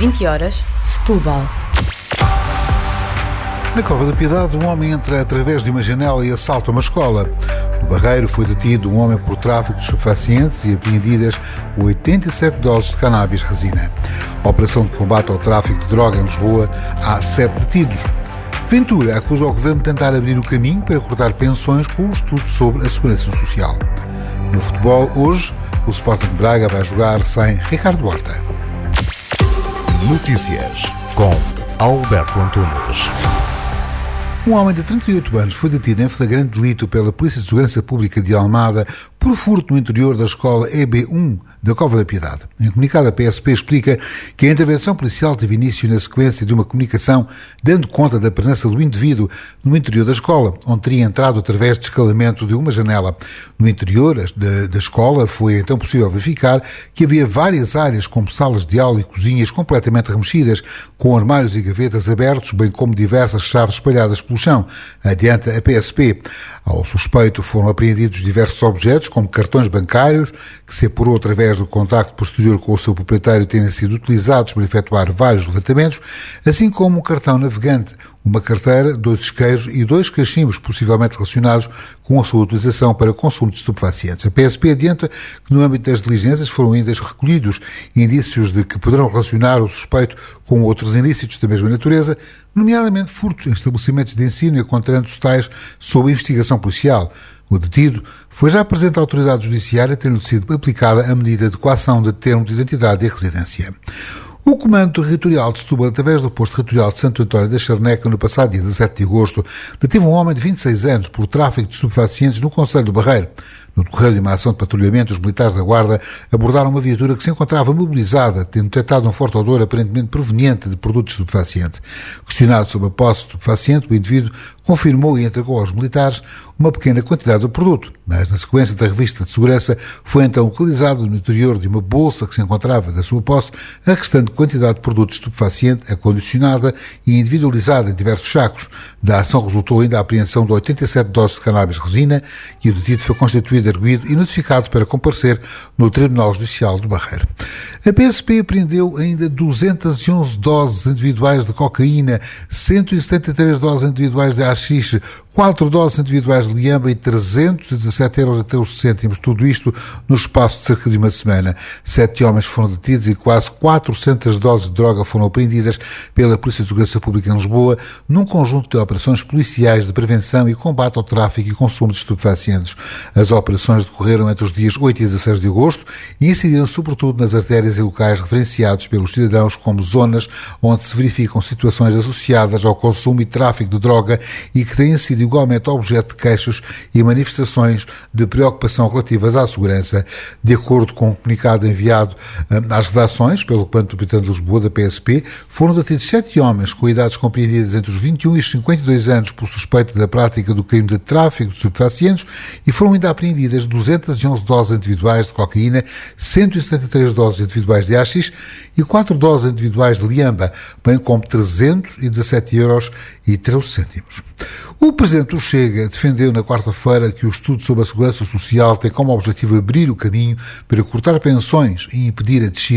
20 horas, Setúbal. Na Cova da Piedade, um homem entra através de uma janela e assalta uma escola. No Barreiro foi detido um homem por tráfico de estupefacientes e apreendidas 87 doses de cannabis resina. A operação de combate ao tráfico de droga em Lisboa, há 7 detidos. Ventura acusa o governo de tentar abrir o caminho para cortar pensões com um estudo sobre a segurança social. No futebol, hoje, o Sporting de Braga vai jogar sem Ricardo Horta. Notícias com Alberto Antunes. Um homem de 38 anos foi detido em flagrante delito pela Polícia de Segurança Pública de Almada por furto no interior da escola EB1 da Cova da Piedade. Em comunicado, a PSP explica que a intervenção policial teve início na sequência de uma comunicação dando conta da presença do indivíduo no interior da escola, onde teria entrado através de escalamento de uma janela. No interior da escola foi então possível verificar que havia várias áreas como salas de aula e cozinhas completamente remexidas, com armários e gavetas abertos, bem como diversas chaves espalhadas pelo chão. Adianta a PSP. Ao suspeito foram apreendidos diversos objetos, como cartões bancários, que se apurou através do contacto posterior com o seu proprietário terem sido utilizados para efetuar vários levantamentos, assim como um cartão navegante, uma carteira, 2 isqueiros e 2 cachimbos possivelmente relacionados com a sua utilização para consumo de estupefacientes. A PSP adianta que no âmbito das diligências foram ainda recolhidos indícios de que poderão relacionar o suspeito com outros ilícitos da mesma natureza, nomeadamente furtos em estabelecimentos de ensino, encontrando-se tais sob investigação policial. O detido foi já apresentado à autoridade judiciária, tendo sido aplicada a medida de coação de termo de identidade e residência. O Comando Territorial de Setúbal, através do Posto Territorial de Santo António da Charneca, no passado dia 17 de agosto, deteve um homem de 26 anos por tráfico de estupefacientes no concelho do Barreiro. No decorrer de uma ação de patrulhamento, os militares da Guarda abordaram uma viatura que se encontrava mobilizada, tendo detectado um forte odor aparentemente proveniente de produtos estupefacientes. Questionado sobre a posse de estupefaciente, o indivíduo confirmou e entregou aos militares uma pequena quantidade do produto, mas na sequência da revista de segurança foi então localizado no interior de uma bolsa que se encontrava da sua posse a restante quantidade de produto estupefaciente acondicionada e individualizada em diversos sacos. Da ação resultou ainda a apreensão de 87 doses de cannabis resina e o detido foi constituído, arguido e notificado para comparecer no Tribunal Judicial do Barreiro. A PSP apreendeu ainda 211 doses individuais de cocaína, 173 doses individuais de haxixe, 4 doses individuais de liamba e 317,13 €, tudo isto no espaço de cerca de uma semana. 7 homens foram detidos e quase 400 doses de droga foram apreendidas pela Polícia de Segurança Pública em Lisboa, num conjunto de operações policiais de prevenção e combate ao tráfico e consumo de estupefacientes. As operações decorreram entre os dias 8 e 16 de agosto e incidiram sobretudo nas artérias e locais referenciados pelos cidadãos como zonas onde se verificam situações associadas ao consumo e tráfico de droga e que têm sido igualmente objeto de queixas e manifestações de preocupação relativas à segurança. De acordo com o comunicado enviado às redações pelo Comando Metropolitano de Lisboa da PSP, foram detidos 7 homens com idades compreendidas entre os 21 e os 52 anos por suspeita da prática do crime de tráfico de estupefacientes e foram ainda apreendidas 211 doses individuais de cocaína, 173 doses individuais de haxixe e 4 doses individuais de liamba, bem como 317,13 €. O Presidente do Chega defendeu na quarta-feira que o estudo sobre a segurança social tem como objetivo abrir o caminho para cortar pensões e impedir a descida